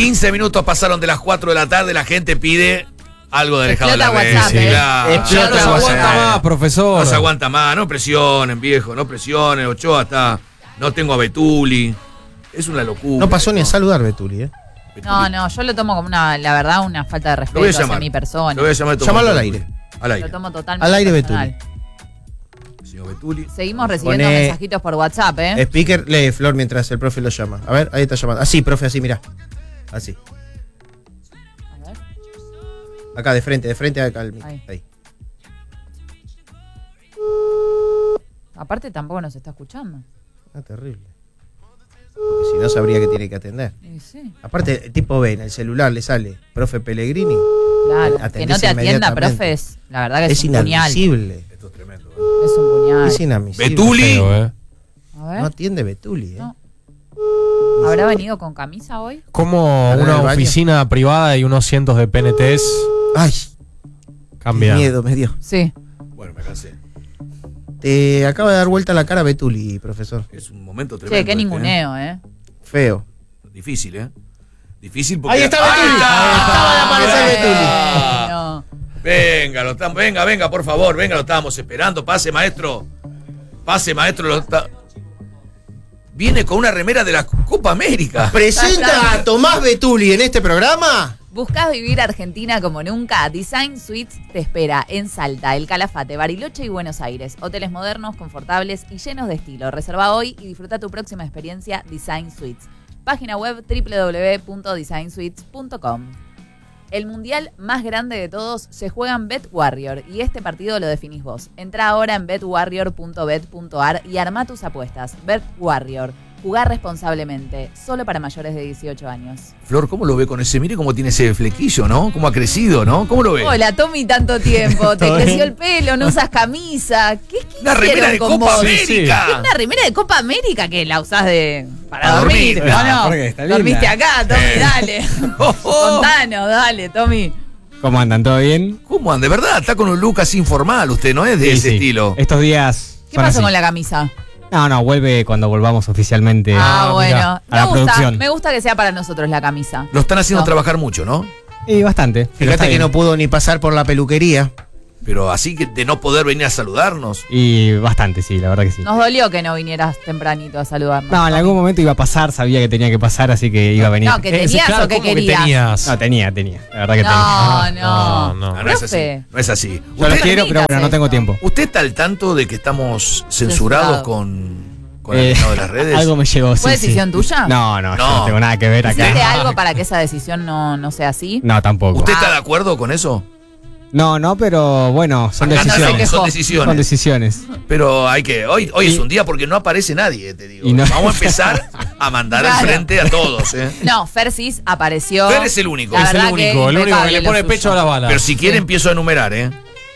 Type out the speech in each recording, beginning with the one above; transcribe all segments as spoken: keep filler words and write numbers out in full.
quince minutos pasaron de las cuatro de la tarde, la gente pide algo de Alejandro Explota Larrey. WhatsApp, Sí, eh. claro. Explota Ya No se WhatsApp. aguanta más, profesor. No se aguanta más, no presionen, viejo, no presionen. Ochoa está. No tengo a Betuli. Es una locura. No pasó ni a saludar Betuli, ¿eh? Betuli. No, no, yo lo tomo como una, la verdad, una falta de Lo respeto voy a hacia llamar. mi persona. Lo voy a llamar. Llámalo al aire. Al Lo aire. tomo totalmente Al aire, personal. Señor Betuli. Seguimos recibiendo Pone- mensajitos por WhatsApp, ¿eh? Speaker, lee Flor mientras el profe lo llama. A ver, ahí está llamando. Así, profe, así, mirá. Así. A ver. Acá, de frente, de frente acá al mic. Ahí. Ahí. Aparte tampoco nos está escuchando. Ah, terrible. Porque si no sabría que tiene que atender. Sí, sí. Aparte, el tipo ve en el celular, le sale profe Pellegrini. Claro, que Atendés no te atienda, inmediatamente. profe, es, la verdad que es, Es un puñal. inadmisible. Esto es tremendo. ¿eh? Es un puñal. Es inadmisible. Betuli. Feo, ¿eh? A ver, No atiende Betuli, ¿eh? No. ¿habrá venido con camisa hoy? Como ¿Para una el baño? oficina privada y unos cientos de P N Ts Ay, cambian. qué miedo me dio. Sí. Bueno, me cansé. Te acaba de dar vuelta la cara Betuli, profesor. Es un momento tremendo. Che, qué este, ¿eh? ninguneo, ¿eh? Feo. Difícil, ¿eh? Difícil porque. Ahí está Betuli. Acaba de aparecer Betuli. Ah. No. Venga, lo tam- venga, venga, por favor, venga, lo estábamos esperando. Pase, maestro. Pase, maestro. Lo está- Viene con una remera de la Copa América. ¿Presenta a Tomás Betuli en este programa? ¿Buscás vivir Argentina como nunca? Design Suites te espera en Salta, El Calafate, Bariloche y Buenos Aires. Hoteles modernos, confortables y llenos de estilo. Reserva hoy y disfruta tu próxima experiencia Design Suites. Página web doble u doble u doble u punto design suites punto com. El mundial más grande de todos se juega en Bet Warrior y este partido lo definís vos. Entra ahora en bet warrior punto bet punto a r y arma tus apuestas. Bet Warrior. Jugar responsablemente. Solo para mayores de dieciocho años. Flor, ¿cómo lo ve con ese? Mire cómo tiene ese flequillo, ¿no? Cómo ha crecido, ¿no? ¿Cómo lo ve? Hola, Tommy, tanto tiempo. Te ¿Todo creció bien? el pelo, no usas camisa. ¿Qué, qué Una remera hicieron de con Copa vos? América. ¿Qué, una remera de Copa América que la usás de para Para dormir, dormir, ¿no? no? porque está linda. Dormiste acá, Tommy, Eh. dale. Oh, oh. Contanos, dale, Tommy. ¿Cómo andan? ¿Todo bien? ¿Cómo anda? De verdad, está con un look así informal. Usted no es de Sí, ese sí. estilo. Estos días. ¿Qué son pasó así. con la camisa? No, no, vuelve cuando volvamos oficialmente. ah, ah, bueno. mira, Me a la gusta, producción. me gusta que sea para nosotros la camisa. Lo están haciendo No. trabajar mucho, ¿no? Y bastante. pero Fíjate está que bien. no pudo ni pasar por la peluquería. Pero así que de no poder venir a saludarnos. Y bastante, sí, la verdad que sí. Nos dolió que no vinieras tempranito a saludarnos. No, en Tommy. algún momento iba a pasar, sabía que tenía que pasar, así que iba a venir. No, que Eh, tenías claro, o que ¿cómo que querías. tenías? No, tenía, tenía. La verdad que No, tenía. no. No, no. No, no es así. Profe. No es así. Yo ¿Usted, los quiero, pero bueno, no tengo esto. tiempo. usted está al tanto de que estamos censurados Censurado. con, con el Eh, estado de las redes? Algo me llegó, sí, ¿Fue sí. decisión tuya? No, no, yo No. no tengo nada que ver acá. ¿Hiciste algo para que esa decisión no, no sea así? No, tampoco. ¿Usted Ah. está de acuerdo con eso? No, no, pero bueno, son Acá decisiones. también decisiones. son Son decisiones. Son decisiones. Pero hay que. Hoy, hoy Y- es un día porque no aparece nadie, te digo. Y no- Vamos a empezar a mandar al Claro. frente a todos, ¿eh? No, Fersis apareció. Fer es el único. La Es el verdad único, que el único que impecable le lo pone suyo. pecho a la bala. Pero si quiere Sí. empiezo a enumerar, ¿eh?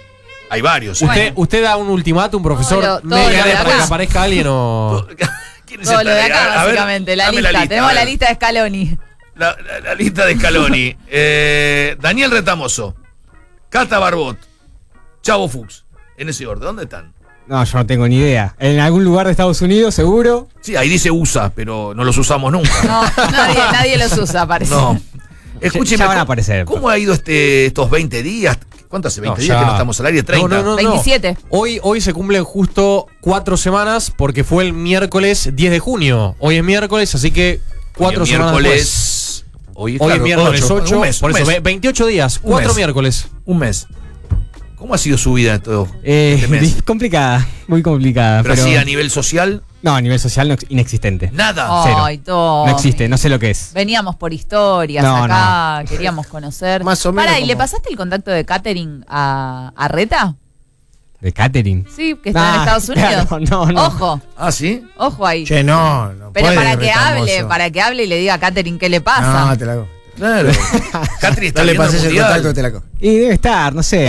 Hay varios. ¿eh? Usted, Bueno. usted da un ultimátum, profesor, Todo lo- todo media lo de hora para que acá. aparezca alguien o. ¿Quién es Todo el lo de tarea? acá, A ver, básicamente. La dame lista. Tenemos a la ver. lista de Scaloni. La, la- la lista de Scaloni. Eh, Daniel Retamoso. Cata Barbot. Chavo Fuchs. En ese orden. ¿Dónde están? No, yo no tengo ni idea. En algún lugar de Estados Unidos, seguro. Sí, ahí dice U S A, pero no los usamos nunca. No, nadie, nadie los usa, parece. No. Escúcheme. Ya van a ¿cómo- aparecer. ¿Cómo ha ido este, estos veinte días? ¿Cuánto hace? ¿veinte No, días ya. que no estamos al aire? ¿treinta? No, no, no, no. veintisiete. Hoy, hoy se cumplen justo cuatro semanas porque fue el miércoles diez de junio. Hoy es miércoles, así que cuatro Hoy es semanas miércoles. después. Hoy es, Hoy es claro, miércoles ocho. ocho. Un mes, por un eso, mes. ve- veintiocho días, Un cuatro mes. miércoles. Un mes. ¿Cómo ha sido su vida todo Eh, este mes? di- complicada, muy complicada. Pero, Pero, así a nivel social, No, a nivel social no, ex- inexistente. nada. Cero. Ay, Tommy. No existe, no sé lo que es. Veníamos por historias No, acá, queríamos conocer. Más o menos Pará, ¿y como- le pasaste el contacto de catering a, a Reta? ¿De catering? Sí, que está en Ah, Estados Unidos. claro, no, no. Ojo, Ah, ¿sí? ojo ahí. Che, no, no Pero puede, para que Retamoso. hable, para que hable y le diga a Catherine qué le pasa. No, te la hago. Claro. Catri está No le viendo pases el mundial. contacto, te la hago. Y debe estar, no sé. Tommy,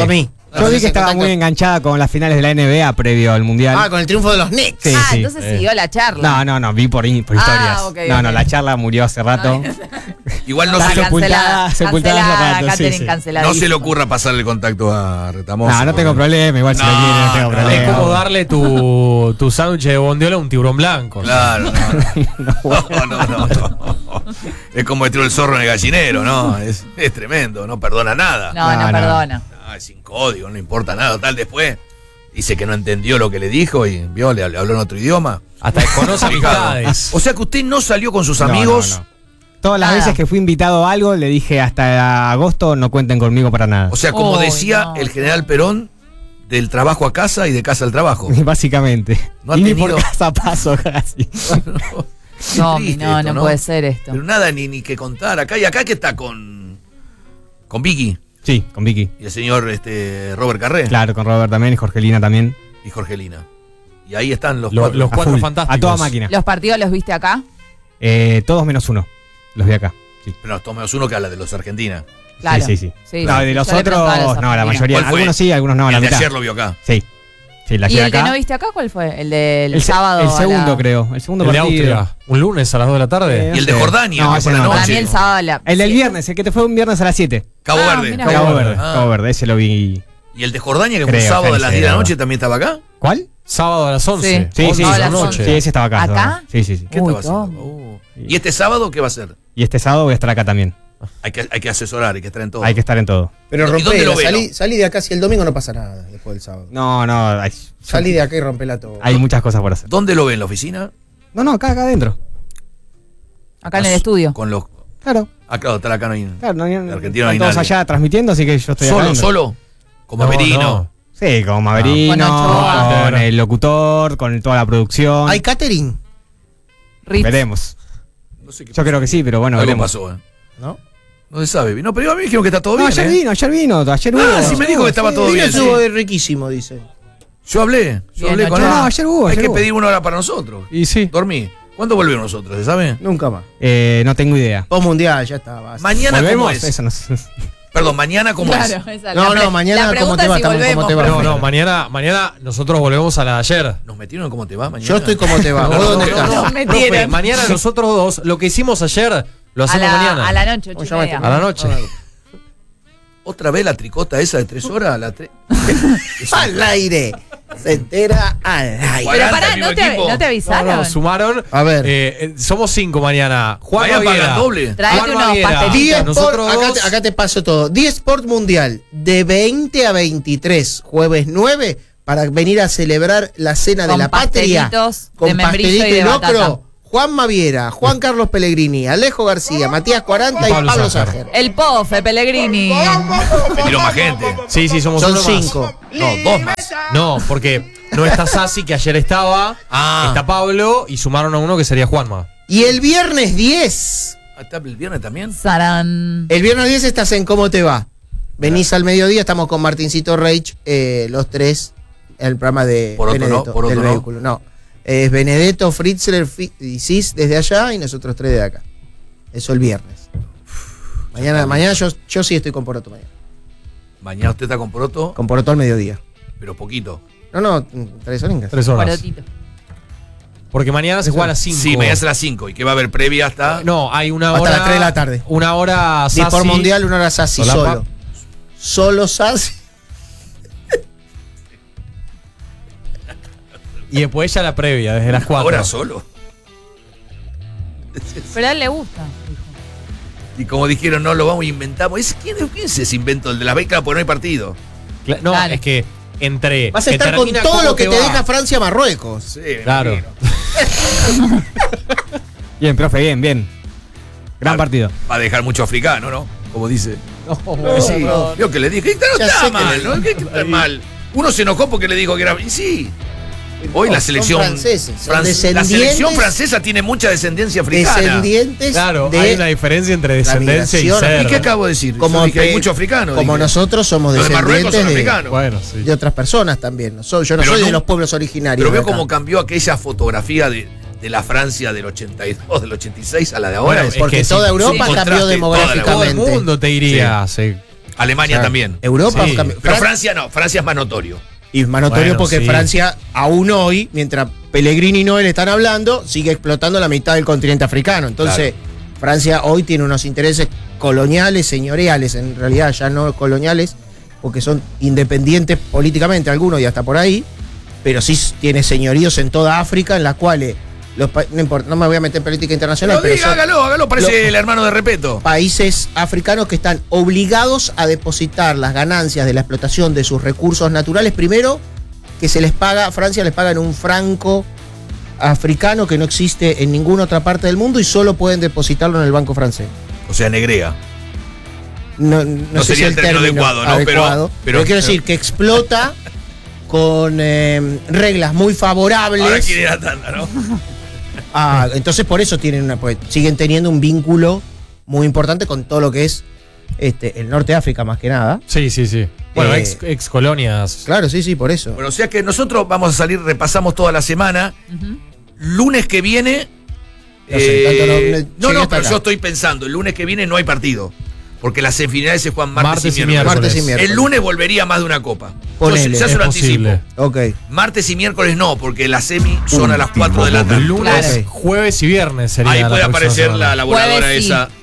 Yo vi que estaba muy enganchada con las finales de la N B A previo al Mundial. Ah, con el triunfo de los Knicks. Sí, ah, sí. entonces Eh. siguió la charla. No, no, no, vi por, in- por Ah, historias. ok, no, ok. no, la charla murió hace rato. Igual no Está se, le, sepultada, sepultada hace cancelada, rato, Catherine, sí, sí. canceladísima. no se le ocurra pasarle el contacto a Retamoso. No, no tengo porque- problema, igual si No, lo quiere, no tengo no, problema. Es como darle tu, tu sándwich de bondiola a un tiburón blanco. Claro, no. No, no, no, no. Es como meter el zorro en el gallinero, ¿no? Es, es tremendo, no perdona nada. No, no, No, no. perdona. Ah, es sin código, no importa nada. Tal después dice que no entendió lo que le dijo y vio, le, le habló en otro idioma. Hasta desconoce amistades. O sea que usted no salió con sus No, amigos. no, no. Todas las Nada. veces que fui invitado a algo, le dije hasta agosto no cuenten conmigo para nada. O sea, como Uy, decía no. el general Perón, del trabajo a casa y de casa al trabajo. Básicamente. No ha y ni tenido- por casa paso casi. Qué No, triste no, esto, no puede ser esto. Pero nada ni, ni que contar. Acá y acá que está con con Vicky Sí, con Vicky. y el señor este Robert Carré Claro, con Robert también y Jorgelina también. y Jorgelina. Y ahí están los Lo- cuatro. los A cuatro full, fantásticos. A toda máquina. ¿Los partidos los viste acá? Eh, todos menos uno. Los vi acá. Sí. Pero nos tomemos uno que habla de los Argentina. Claro. Sí, sí, sí. Sí, No, sí. de los Yo le preguntaba a los otros, no, la argentinos. mayoría. ¿Cuál fue? Algunos sí, algunos no, Y la el de mitad. ayer lo vio acá. Sí. Sí, la ¿Y llegué el que acá. no viste acá cuál fue? ¿El del el, se- sábado? el a la- segundo, creo. El segundo El de partido. Austria. Un lunes a las dos de la tarde. Eh, Y el de sé. Jordania, No, que ese fue la no. Para noche. mí el sábado a la... El del sí. viernes, el que te fue un viernes a las siete. Cabo Ah, Verde. mira. Cabo Cabo Verde. Ah. Cabo Verde, ese lo vi. Y el de Jordania, que fue un Creo, sábado a Jani, las sí, diez de la no. noche, también estaba acá. ¿Cuál? Sábado a las once. Sí, sí, Ahora sí, las sí, once. ese estaba acá. ¿Acá? estaba. Sí, sí, sí. ¿Qué Uy, estaba haciendo? ¿cómo? Uh. ¿Y este sábado qué va a ser? Y este sábado voy a estar acá también. Hay que, hay que asesorar, hay que estar en todo. Hay que estar en todo. Pero ¿Y dónde lo rompela, ve, salí, no? salí de acá, si el domingo no pasa nada después del sábado. No, no, hay, Salí de acá y rompela todo. hay muchas cosas por hacer. ¿Dónde lo ve? ¿En la oficina? No, no, acá, acá adentro. Acá en el estudio. Con los. Claro, Ah, claro, está acá no hay. claro. No, hay- En Argentina no hay están todos nadie. allá transmitiendo, así que yo estoy acá ¿Solo, adentro. solo? Como No, Merino. no. Sí, con Maverino, Con Ochoa. con el locutor, con toda la producción. ¿Hay catering? Ritz. Veremos. No sé qué Yo creo que sí, pero bueno, Algo veremos. pasó, ¿eh? ¿No? No se sabe. No, pero a mí me dijeron que está todo No, bien. ayer ¿eh? vino, ayer vino, ayer hubo. Ah, sí me dijo que estaba todo Vino, bien. estuvo sí. riquísimo, dice. Yo hablé. Yo Bien, hablé con Ochoa. él. No, ayer hubo, Hay ayer que hubo. pedir una hora para nosotros. Y sí. Dormí. ¿Cuándo volvemos nosotros? ¿Se sabe? Nunca más. Eh, no tengo idea. Post mundial, ya está. basta. Mañana, ¿cómo ¿Volvemos? es? Eso no sé. Perdón, mañana, ¿cómo Claro, es? esa- No, la pre- no, mañana, la ¿cómo pregunta te va? es si Estamos, ¿cómo volvemos. te va? No, no, mañana, mañana nosotros volvemos a la de ayer. ¿Nos metieron en cómo te va mañana? Yo estoy como te va. No, ¿Vos no, dónde no, estás? no, Profe, metieron. mañana nosotros dos, lo que hicimos ayer, lo A hacemos la, mañana. a la noche, ocho ¿Cómo y llamaste? media. A la noche. ¿Otra vez la tricota esa de tres horas? La tre- Es un- Al aire. Se entera al aire. Pero cuarenta, pará, el mismo ¿no te, equipo. ¿no te No, avisaron? no, sumaron. A ver. eh, eh, somos cinco mañana. Juan Vayan Baviera. pagan doble. Traete Juan unos Baviera. pastelitos. diez Nosotros Sport, acá, dos- te, acá te paso todo. diez Sport Mundial de veinte a veintitrés, jueves nueve, para venir a celebrar la cena de Con la patria. pastelitos Con de membrillo pastelito y y de batata. locro. Juan Maviera, Juan Carlos Pellegrini, Alejo García, Matías Cuaranta y Pablo Pablo Sájar. Sájar. El Pofe, Pellegrini. Metieron más gente. Sí, sí, somos Son uno más. cinco. No, dos más. No, porque no está Sassi, que ayer estaba. Ah. Está Pablo y sumaron a uno que sería Juanma. Y el viernes diez. Ah, ¿está el viernes también? Sarán. El viernes diez estás en ¿Cómo te va? Venís al mediodía, estamos con Martincito Reich, eh, los tres, en el programa de Por otro no, Benedetto, por otro del no. vehículo. No. Es Benedetto, Fritzler Fi- y Cis desde allá y nosotros tres de acá. Eso el viernes. Mañana, mañana yo, yo sí estoy con Poroto mañana. Mañana usted está con Poroto, Con Poroto al mediodía. pero poquito. No, no, tres horas. Tres horas. Porotito. Porque mañana se juega a las cinco. Sí, mañana es a las cinco. ¿Y qué va a haber previa hasta? No, hay una Hasta hora. las tres de la tarde. Una hora Di por Sassi. mundial, una hora Sassi Solapa. solo. Solo Sassi. Y después ya la previa, desde las cuatro. Ahora solo. Pero a él le gusta. dijo. Y como dijeron, no lo vamos a inventamos. ¿Es, ¿quién, ¿Quién es ese invento? El de la beca, porque no hay partido. Cla- No, Dale. es que entre. Vas a que estar con termina todo cómo lo que te va. deja Francia-Marruecos. Sí, me Claro. imagino. Bien, profe, bien, bien. Gran Va- partido. Va a dejar mucho africano, ¿no? Como dice. No, sí. no. Vio que le dije, no Ya está sé que mal, le- ¿no? ¿Qué que está mal? Uno se enojó porque le dijo que era. Y sí. Hoy No, la son selección. franceses, son fran- la descendientes- selección francesa tiene mucha descendencia africana. Descendientes Claro, de hay una diferencia entre descendencia y migración. ser. ¿Y qué acabo de decir? como Yo dije, hay pe- mucho africano. Como dije. nosotros somos Los de Marruecos son descendientes de, africanos. Bueno, sí. de otras personas también. No soy- yo no Pero soy de no- los pueblos originarios. Pero de veo acá. cómo cambió aquella fotografía de, de la Francia del ochenta y dos, del ochenta y seis a la de ahora. Bueno, Es- es Porque que toda sí, Europa sí, cambió contraste, Todo el demográficamente. mundo te diría. Sí. Alemania O sea, también. Europa, Sí. cambi- Pero Fran- Francia no, Francia es más notorio. Y más notorio Bueno, porque sí. Francia, aún hoy, mientras Pellegrini y Noel están hablando, sigue explotando la mitad del continente africano. Entonces, Francia hoy tiene unos intereses coloniales, señoriales, en realidad ya no coloniales, porque son independientes políticamente algunos y hasta por ahí, pero sí tiene señoríos en toda África en las cuales, los pa- no importa, no me voy a meter en política internacional, No, pero diga, son hágalo, hágalo, parece Lo- el hermano de Repeto. países africanos que están obligados a depositar las ganancias de la explotación de sus recursos naturales, primero que se les paga, Francia les paga en un franco africano que no existe en ninguna otra parte del mundo y solo pueden depositarlo en el banco francés. O sea, negrea. No, no No sé sería si el término adecuado, ¿no? Pero- adecuado, pero- pero quiero decir que explota con eh, reglas muy favorables. Ahora quiere ir a tanda, ¿no? Ah, entonces por eso tienen una, pues, siguen teniendo un vínculo muy importante con todo lo que es este, el norte de África más que nada. Sí, sí, sí. Bueno, Eh, ex, ex colonias. Claro, sí, sí, por eso. Bueno, o sea que nosotros vamos a salir, repasamos toda la semana. Ujú. Lunes que viene. No sé, tanto no- eh, no no, llegué no, hasta pero acá. yo estoy pensando, el lunes que viene no hay partido. Porque las semifinales se juegan martes, Martes y y miércoles. Martes y miércoles. El lunes volvería más de una copa. Yo Ponele, ya se es lo posible. anticipo. Ok. Martes y miércoles no, porque las semi son a las cuatro de la tarde. Lunes, Claro. jueves y viernes sería Ahí la puede próxima aparecer semana. la, la voladora Jueves, sí. esa.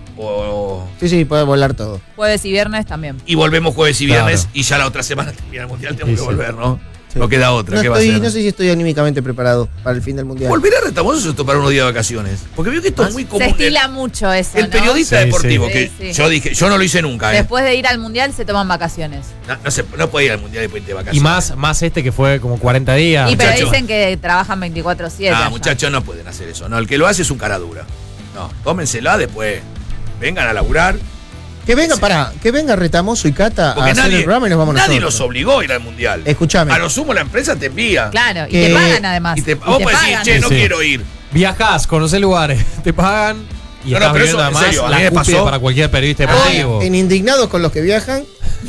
O- Sí, sí, puede volar todo. Jueves y viernes también. y volvemos jueves y viernes. Claro. Y ya la otra semana termina el mundial, tenemos Sí, que sí. volver, ¿no? Sí. No queda otra. No, ¿Qué va a estoy- hacer? no sé si estoy anímicamente preparado para el fin del mundial. ¿Volverá Retamoso esto para unos días de vacaciones? Porque veo que esto es muy común. Se estila El- mucho eso, El ¿no? periodista Sí, deportivo, sí. que Sí, sí. yo dije, yo no lo hice nunca, ¿eh? Después de ir al mundial se toman vacaciones. No, no, se, no puede ir al mundial después de vacaciones. Y más, más este que fue como cuarenta días. y pero muchacho. dicen que trabajan veinticuatro siete. Ah, allá. muchachos, no pueden hacer eso. No, el que lo hace es un cara dura. No, tómensela después. Vengan a laburar. Que venga, pará, que venga Retamoso y Cata a Porque hacer nadie, el programa y nos vamos nadie nosotros. los obligó a ir al mundial. Escuchame. A lo sumo la empresa te envía. Claro, y Que- te pagan además. Y te, Y vos te podés decir, pagan. che, no Sí. quiero ir. Viajás, conocés lugares, te pagan y No, no, estás pero viviendo eso, en además serio, a mí la me cúspide pasó- para cualquier periodista Hoy, deportivo. en Indignados con los que viajan.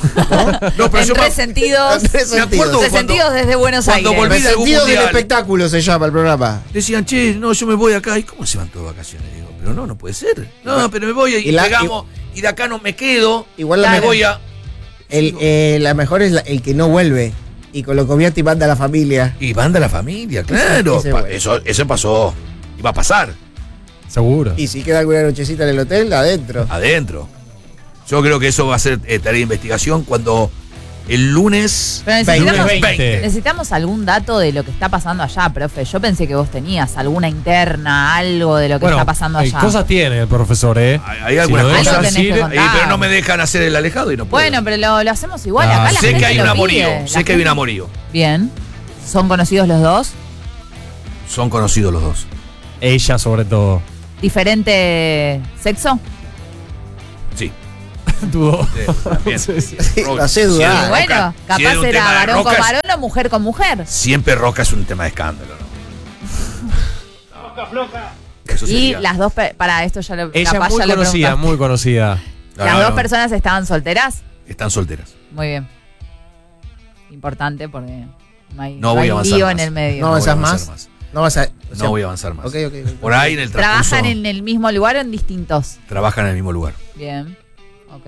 No, pero en yo me- resentidos. me acuerdo Resentidos cuando, desde Buenos cuando Aires. volví de algún Resentido del mundial, espectáculo se llama el programa. decían, che, no, yo me voy acá. ¿Y cómo se van todas de vacaciones? Digo, pero no, no puede ser. No, pero me voy y, y la- llegamos y, de acá no me quedo. Igual la me mejor- voy a. El, eh, la mejor es la- el que no vuelve. Y con lo comiati manda a la familia. Y manda la familia, claro. ese Pa- bueno. eso, eso pasó. Iba a pasar. Seguro. Y si queda alguna nochecita en el hotel, adentro. Adentro. Yo creo que eso va a ser eh, tarea de investigación cuando el lunes. Pero necesitamos, Lunes veinte. necesitamos algún dato de lo que está pasando allá, profe. Yo pensé que vos tenías alguna interna, algo de lo que Bueno, está pasando eh, allá. cosas tiene el profesor, ¿eh? Hay, hay algunas Si lo Algo cosas. tenés dejas que ir, contar. Eh, pero no me dejan hacer el alejado y no puedo. Bueno, pero lo, lo hacemos igual. Ah, Acá la sé gente que hay lo un pide. amorío. La Sé que hay un gente- amorío. Bien. ¿Son conocidos los dos? Son conocidos los dos. ella sobre todo. ¿Diferente sexo? Sí. Dudó. Sí, también. Sí, sí. Sí, lo hace Si dudar. es Y de bueno, Roca- si es de capaz un era tema de varón con rocas, varón o mujer con mujer. Siempre Roca es un tema de escándalo, ¿no? Eso Y sería. las dos, pe- para esto ya lo Ella capaz es muy ya lo conocida, preguntaste. muy conocida. No, Las no, dos no. personas estaban solteras. Están solteras. Muy bien. Importante porque no hay, No no voy hay a avanzar lío más. en el medio. No voy a avanzás avanzar más. No vas a. o sea, No voy a avanzar más. Ok, ok. ok. Por ahí en el transcurso. ¿Trabajan en el mismo lugar o en distintos? Trabajan en el mismo lugar. Bien. Ok.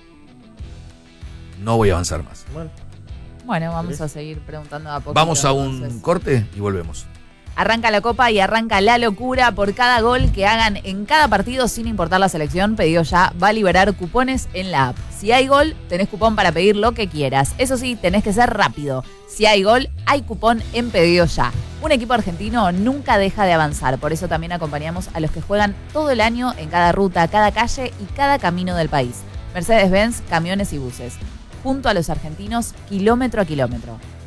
No voy a avanzar más. Bueno, vamos a seguir preguntando a poco. Vamos a un corte y volvemos. Arranca la copa y arranca la locura por cada gol que hagan en cada partido sin importar la selección. Pedido Ya va a liberar cupones en la app. Si hay gol, tenés cupón para pedir lo que quieras. Eso sí, tenés que ser rápido. Si hay gol, hay cupón en Pedido Ya. Un equipo argentino nunca deja de avanzar. Por eso también acompañamos a los que juegan todo el año en cada ruta, cada calle y cada camino del país. Mercedes-Benz, camiones y buses. Junto a los argentinos, kilómetro a kilómetro.